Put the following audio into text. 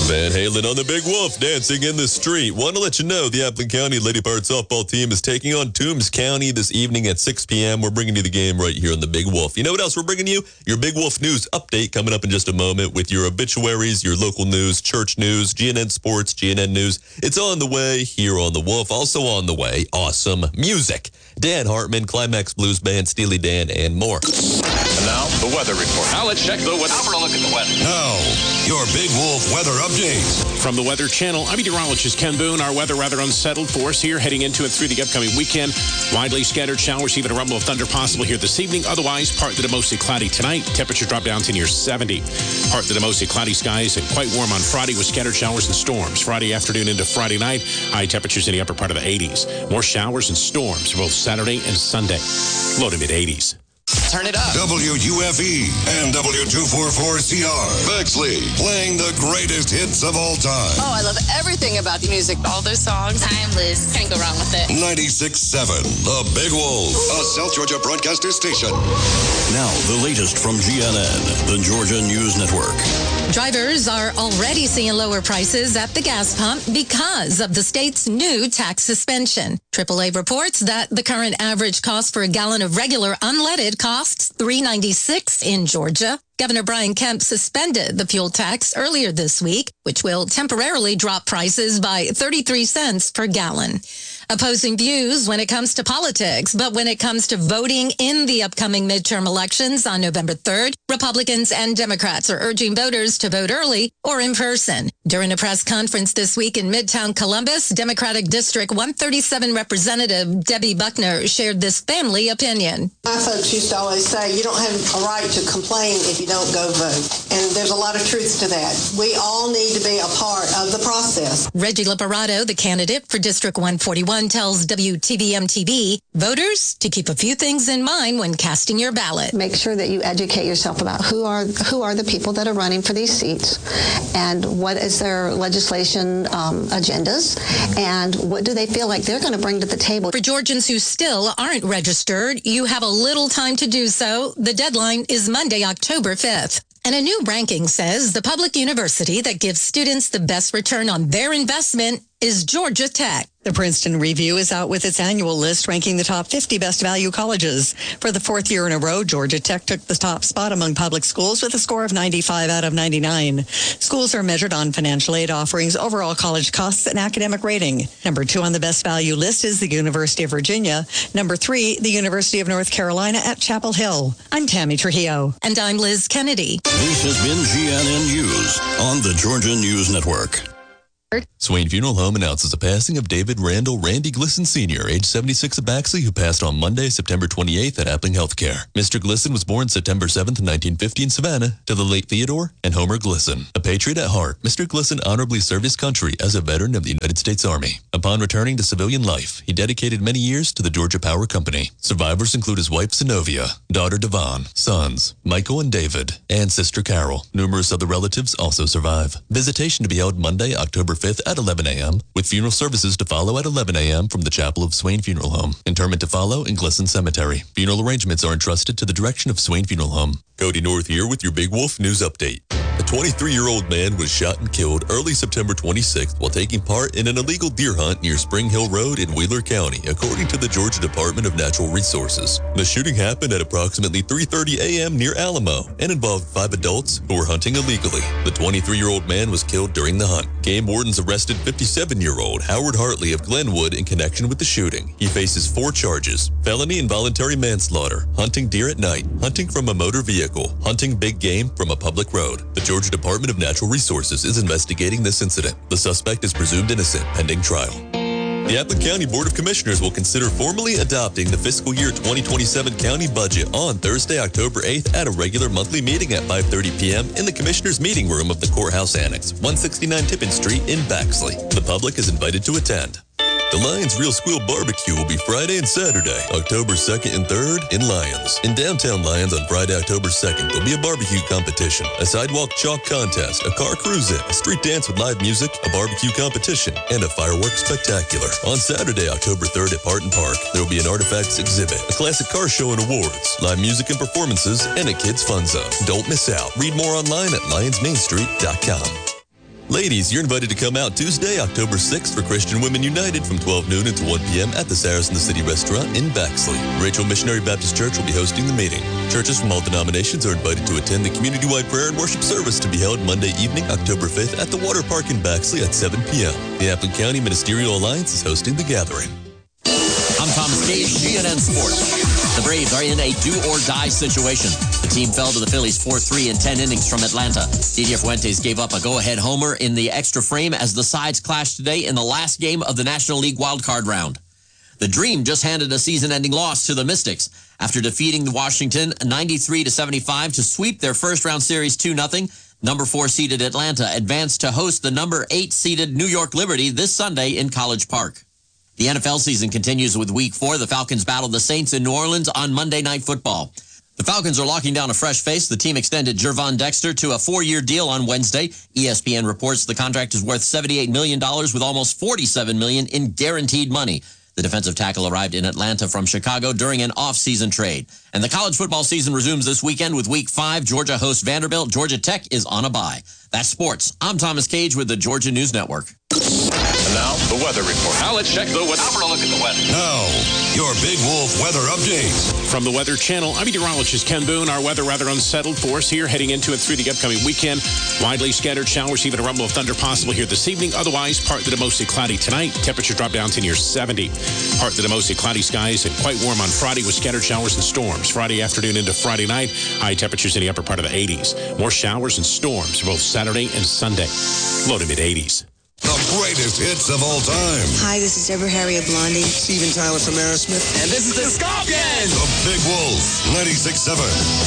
Van Halen on the Big Wolf dancing in the street. Want to let you know the Appling County Lady Pirate softball team is taking on Toombs County this evening at 6 p.m. We're bringing you the game right here on the Big Wolf. You know what else we're bringing you? Your Big Wolf News update coming up in just a moment with your obituaries, your local news, church news, GNN Sports, GNN News. It's on the way here on the Wolf. Also on the way, awesome music. Dan Hartman, Climax Blues Band, Steely Dan, and more. And now, the weather report. Now let's check the weather. Now for a look at the weather. Now, your Big Wolf weather update. From the Weather Channel, I'm meteorologist Ken Boone. Our weather rather unsettled for us here, heading into and through the upcoming weekend. Widely scattered showers, even a rumble of thunder possible here this evening. Otherwise, partly to mostly cloudy tonight. Temperature drop down to near 70. Partly to mostly cloudy skies and quite warm on Friday with scattered showers and storms. Friday afternoon into Friday night, high temperatures in the upper part of the 80s. More showers and storms for both Saturday and Sunday. Low to mid-80s. Turn it up. WUFE and W244CR. Bexley, playing the greatest hits of all time. Oh, I love everything about the music. All those songs. Timeless. Can't go wrong with it. 96.7, The Big Wolf, a South Georgia broadcaster station. Now, the latest from GNN, the Georgia News Network. Drivers are already seeing lower prices at the gas pump because of the state's new tax suspension. AAA reports that the current average cost for a gallon of regular unleaded costs $3.96 in Georgia. Governor Brian Kemp suspended the fuel tax earlier this week, which will temporarily drop prices by 33 cents per gallon. Opposing views when it comes to politics, but when it comes to voting in the upcoming midterm elections on November 3rd, Republicans and Democrats are urging voters to vote early or in person. During a press conference this week in Midtown Columbus, Democratic District 137 Representative Debbie Buckner shared this family opinion. My folks used to always say, you don't have a right to complain if you don't go vote. And there's a lot of truth to that. We all need to be a part of the process. Reggie Liparato, the candidate for District 141, tells WTVM-TV voters to keep a few things in mind when casting your ballot. Make sure that you educate yourself about who are the people that are running for these seats and what is their legislation agendas and what do they feel like they're going to bring to the table. For Georgians who still aren't registered, you have a little time to do so. The deadline is Monday, October 5th. And a new ranking says the public university that gives students the best return on their investment is Georgia Tech. The Princeton Review is out with its annual list ranking the top 50 best value colleges. For the fourth year in a row, Georgia Tech took the top spot among public schools with a score of 95 out of 99. Schools are measured on financial aid offerings, overall college costs, and academic rating. Number 2 on the best value list is the University of Virginia. Number 3, the University of North Carolina at Chapel Hill. I'm Tammy Trujillo. And I'm Liz Kennedy. This has been GNN News on the Georgia News Network. Swain Funeral Home announces the passing of David Randall Randy Glisson Sr., age 76 of Baxley, who passed on Monday, September 28th at Appling Healthcare. Mr. Glisson was born September 7th, 1950 in Savannah to the late Theodore and Homer Glisson. A patriot at heart, Mr. Glisson honorably served his country as a veteran of the United States Army. Upon returning to civilian life, he dedicated many years to the Georgia Power Company. Survivors include his wife Zenobia, daughter Devon, sons Michael and David, and sister Carol. Numerous other relatives also survive. Visitation to be held Monday, October 5th at 11 a.m., with funeral services to follow at 11 a.m. from the chapel of Swain Funeral Home. Interment to follow in Glisson Cemetery. Funeral arrangements are entrusted to the direction of Swain Funeral Home. Cody North here with your Big Wolf News Update. A 23-year-old man was shot and killed early September 26th while taking part in an illegal deer hunt near Spring Hill Road in Wheeler County, according to the Georgia Department of Natural Resources. The shooting happened at approximately 3:30 a.m. near Alamo and involved 5 adults who were hunting illegally. The 23-year-old man was killed during the hunt. Game wardens arrested 57-year-old Howard Hartley of Glenwood in connection with the shooting. He faces 4 charges: felony involuntary manslaughter, hunting deer at night, hunting from a motor vehicle, hunting big game from a public road. The Georgia Department of Natural Resources is investigating this incident. The suspect is presumed innocent pending trial. The Appling County Board of Commissioners will consider formally adopting the fiscal year 2027 county budget on Thursday, October 8th at a regular monthly meeting at 5:30 p.m. in the Commissioners' Meeting Room of the Courthouse Annex, 169 Tippin Street in Baxley. The public is invited to attend. The Lions Real Squeal Barbecue will be Friday and Saturday, October 2nd and 3rd in Lyons. In downtown Lyons on Friday, October 2nd, there'll be a barbecue competition, a sidewalk chalk contest, a car cruise-in, a street dance with live music, a barbecue competition, and a fireworks spectacular. On Saturday, October 3rd at Parton Park, there'll be an artifacts exhibit, a classic car show and awards, live music and performances, and a kids fun zone. Don't miss out. Read more online at lionsmainstreet.com. Ladies, you're invited to come out Tuesday, October 6th for Christian Women United from 12 noon until 1 p.m. at the Saracen the City Restaurant in Baxley. Rachel Missionary Baptist Church will be hosting the meeting. Churches from all denominations are invited to attend the community-wide prayer and worship service to be held Monday evening, October 5th at the Water Park in Baxley at 7 p.m. The Appling County Ministerial Alliance is hosting the gathering. I'm Thomas Gage, GNN Sports. The Braves are in a do-or-die situation. The team fell to the Phillies 4-3 in 10 innings from Atlanta. Didier Fuentes gave up a go-ahead homer in the extra frame as the sides clashed today in the last game of the National League wildcard round. The Dream just handed a season-ending loss to the Mystics after defeating Washington 93-75 to sweep their first-round series 2-0. Number 4 seeded Atlanta advanced to host the number 8 seeded New York Liberty this Sunday in College Park. The NFL season continues with Week 4. The Falcons battle the Saints in New Orleans on Monday Night Football. The Falcons are locking down a fresh face. The team extended Gervon Dexter to a 4-year deal on Wednesday. ESPN reports the contract is worth $78 million with almost $47 million in guaranteed money. The defensive tackle arrived in Atlanta from Chicago during an off-season trade. And the college football season resumes this weekend with Week 5. Georgia hosts Vanderbilt. Georgia Tech is on a bye. That's sports. I'm Thomas Cage with the Georgia News Network. And now, the weather report. Now let's check the weather. Now for a look at the weather. Now, your Big Wolf weather update. From the Weather Channel, I'm meteorologist Ken Boone. Our weather rather unsettled for us here heading into and through the upcoming weekend. Widely scattered showers, even a rumble of thunder possible here this evening. Otherwise, partly to mostly cloudy tonight. Temperature drop down to near 70. Partly to mostly cloudy skies and quite warm on Friday with scattered showers and storms. Friday afternoon into Friday night, high temperatures in the upper part of the 80s. More showers and storms for both Saturday and Sunday. Low to mid-80s. The greatest hits of all time. Hi, this is Deborah Harry of Blondie. Steven Tyler from Aerosmith. And this is the Scorpions. The Big Wolf, 96.7.